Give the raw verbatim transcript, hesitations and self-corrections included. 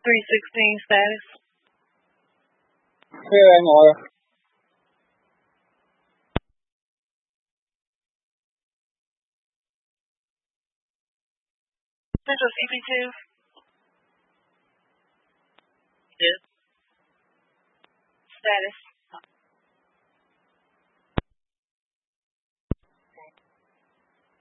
three sixteen status. Clear and order. Central C P two. Yes. Status.